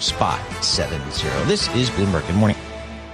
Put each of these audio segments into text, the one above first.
Spot 70. This is Bloomberg. Good morning.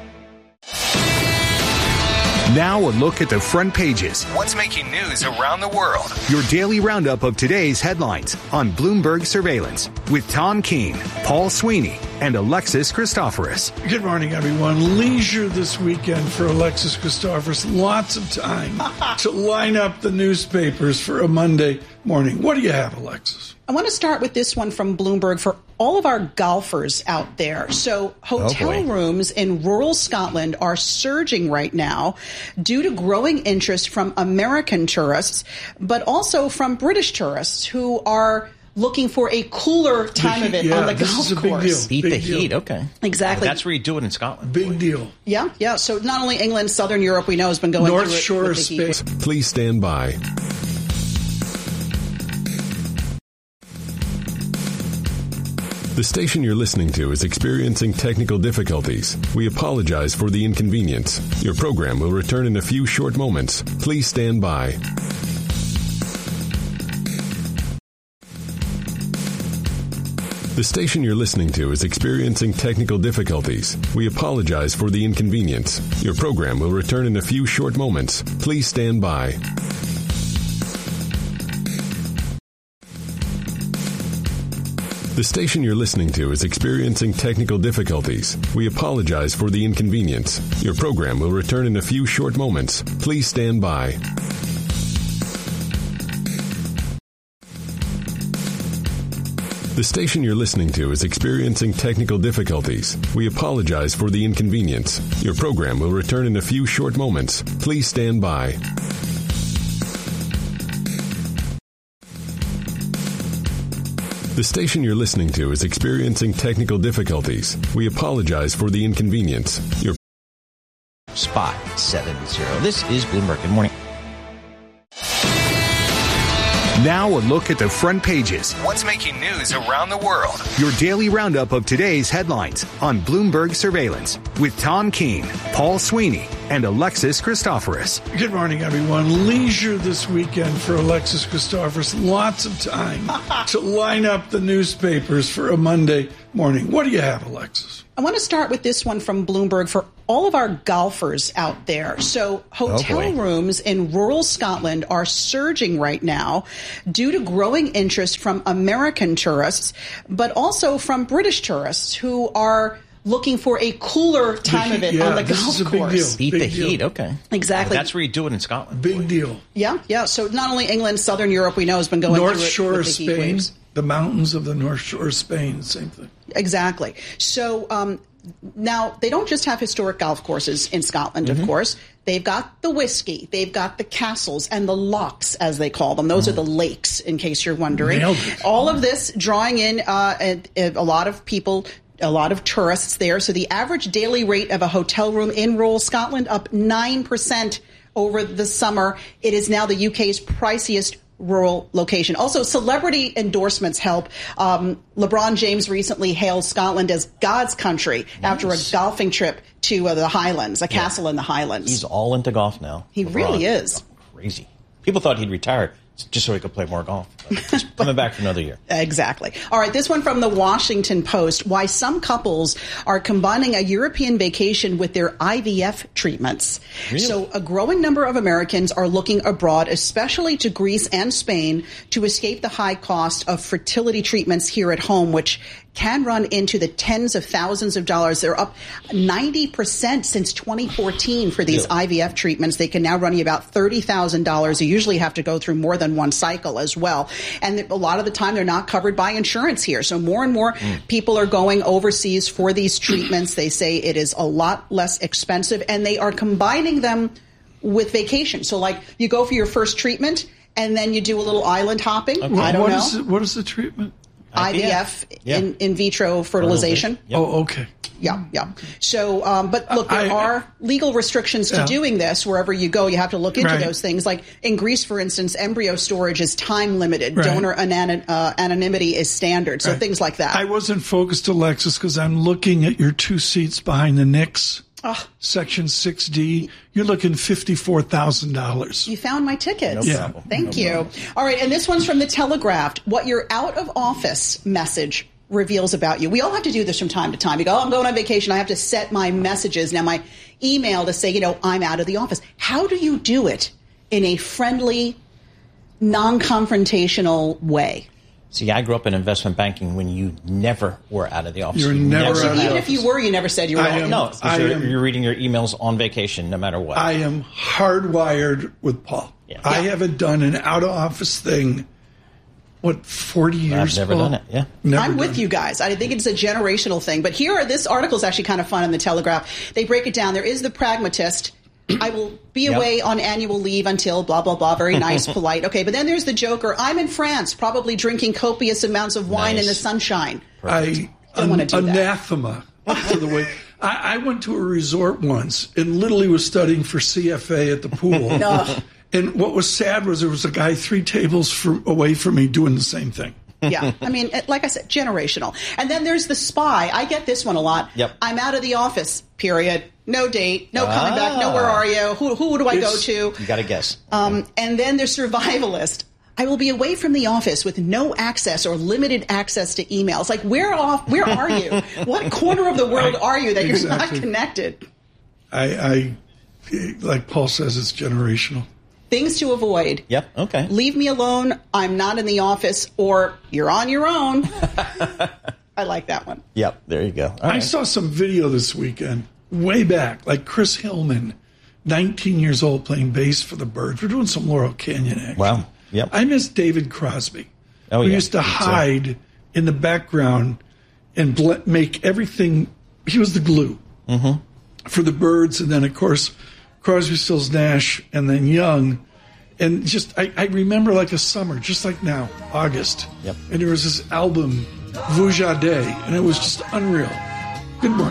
Now a look at the front pages. What's making news around the world? Your daily roundup of today's headlines on Bloomberg Surveillance with Tom Keene, Paul Sweeney, and Alexis Christoforous. Good morning, everyone. Leisure this weekend for Alexis Christoforous. Lots of time to line up the newspapers for a Monday morning. What do you have, Alexis? I want to start with this one from Bloomberg for all of our golfers out there. So hotel rooms in rural Scotland are surging right now due to growing interest from American tourists, but also from British tourists who are looking for a cooler time of it on the golf course. Beat the heat. Okay. Exactly. That's where you do it in Scotland. Big deal. Yeah. So not only England, Southern Europe, we know, has been going North through it. Shore with the Spain. heat. Please stand by. The station you're listening to is experiencing technical difficulties. We apologize for the inconvenience. Your program will return in a few short moments. Please stand by. The station you're listening to is experiencing technical difficulties. We apologize for the inconvenience. Your program will return in a few short moments. Please stand by. The station you're listening to is experiencing technical difficulties. We apologize for the inconvenience. Your program will return in a few short moments. Please stand by. The station you're listening to is experiencing technical difficulties. We apologize for the inconvenience. Your program will return in a few short moments. Please stand by. The station you're listening to is experiencing technical difficulties. We apologize for the inconvenience. Your Spot 70. This is Bloomberg. Good morning. Now a look at the front pages. What's making news around the world? Your daily roundup of today's headlines on Bloomberg Surveillance with Tom Keene, Paul Sweeney, and Alexis Christoforous. Good morning, everyone. Leisure this weekend for Alexis Christoforous. Lots of time to line up the newspapers for a Monday morning. What do you have, Alexis? I want to start with this one from Bloomberg for all of our golfers out there. So hotel rooms in rural Scotland are surging right now due to growing interest from American tourists, but also from British tourists who are looking for a cooler time of it on the golf course. Beat the heat. Okay. Exactly. That's where you do it in Scotland. Big deal. Yeah. So not only England, Southern Europe, we know, has been going North through it Shore with the heat Spain, waves. the mountains of the North Shore of Spain, same thing. Exactly. So now, they don't just have historic golf courses in Scotland, of course. They've got the whiskey, they've got the castles, and the lochs, as they call them. Those are the lakes, in case you're wondering. All of this drawing in a lot of people, a lot of tourists there. So the average daily rate of a hotel room in rural Scotland up 9% over the summer. It is now the UK's priciest rural location. Also, celebrity endorsements help. LeBron James recently hailed Scotland as God's country after a golfing trip to the Highlands, a castle in the Highlands. He's all into golf now. He really is. Crazy. People thought he'd retire just so he could play more golf. He's coming back for another year. Exactly. All right, this one from the Washington Post. Why some couples are combining a European vacation with their IVF treatments. Really? So a growing number of Americans are looking abroad, especially to Greece and Spain, to escape the high cost of fertility treatments here at home, which can run into the tens of thousands of dollars. They're up 90% since 2014 for these IVF treatments. They can now run you about $30,000. You usually have to go through more than one cycle as well. And a lot of the time, they're not covered by insurance here. So more and more people are going overseas for these treatments. They say it is a lot less expensive, and they are combining them with vacation. So like you go for your first treatment, and then you do a little island hopping. Okay. I don't know. What is the treatment? IVF, in vitro fertilization. Yep. Oh, okay. Yeah. So, but look, there are legal restrictions to doing this wherever you go. You have to look into those things. Like in Greece, for instance, embryo storage is time limited. Donor anonymity is standard. So things like that. I wasn't focused, Alexis, because I'm looking at your two seats behind the Knicks. Section 6D, you're looking $54,000. You found my tickets. No problem. Thank you. All right, and this one's from The Telegraph. What your out of office message reveals about you. We all have to do this from time to time. You go, I'm going on vacation. I have to set my messages, now my email to say, I'm out of the office. How do you do it in a friendly, non-confrontational way? See, I grew up in investment banking when you never were out of the office. You're never out of the office. Even if you were, you never said you were out. No, you're reading your emails on vacation no matter what. I am hardwired with Paul. Yeah. I haven't done an out-of-office thing, 40 years? I've never done it, yeah. I'm with you guys. I think it's a generational thing. But this article is actually kind of fun in the Telegraph. They break it down. There is the pragmatist. I will be away on annual leave until blah, blah, blah. Very nice, polite. Okay, but then there's the joker. I'm in France, probably drinking copious amounts of wine in the sunshine. I don't want to do anathema to the way. I went to a resort once and literally was studying for CFA at the pool. No. And what was sad was there was a guy 3 tables away from me doing the same thing. Yeah. I mean, like I said, generational. And then there's the spy. I get this one a lot. Yep. I'm out of the office, period. No date. No coming back. No, where are you? Who do I go to? You got to guess. And then there's survivalist. I will be away from the office with no access or limited access to emails. Like, where are you? What corner of the world are you that you're not connected? I like Paul says, it's generational. Things to avoid. Yep, okay. Leave me alone. I'm not in the office. Or you're on your own. I like that one. Yep, there you go. All I right. saw some video this weekend, way back, like Chris Hillman, 19 years old, playing bass for the Byrds. We're doing some Laurel Canyon action. Wow, yep. I miss David Crosby. Oh, who yeah. used to hide in the background and make everything. He was the glue for the Byrds, and then, of course, Crosby, Stills, Nash, and then Young. And just, I remember like a summer, just like now, August. Yep. And there was this album, Vujade, and it was just unreal. Good morning.